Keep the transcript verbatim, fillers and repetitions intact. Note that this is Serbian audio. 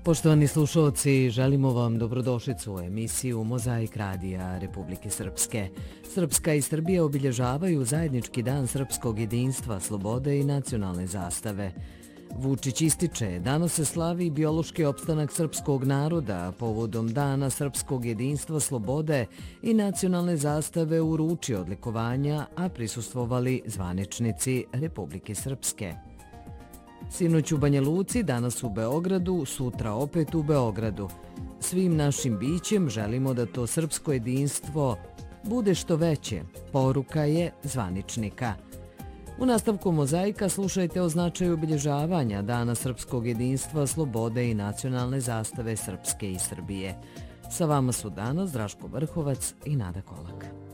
Poštovani slušalci, želimo vam dobrodošlicu u emisiju Mozaik radija Republike Srpske. Srpska i Srbija obilježavaju zajednički dan srpskog jedinstva, slobode i nacionalne zastave. Vučić ističe, danas se slavi biološki opstanak srpskog naroda, povodom dana srpskog jedinstva, slobode i nacionalne zastave uruči odlikovanja, a prisustvovali zvaničnici Republike Srpske. Sinoć u Banja Luci, danas u Beogradu, sutra opet u Beogradu. Svim našim bićem želimo da to srpsko jedinstvo bude što veće, poruka je zvaničnika. U nastavku Mozaika slušajte o značaju obilježavanja Dana srpskog jedinstva, slobode i nacionalne zastave Srpske i Srbije. Sa vama su danas Draško Vrhovac i Nada Kolak.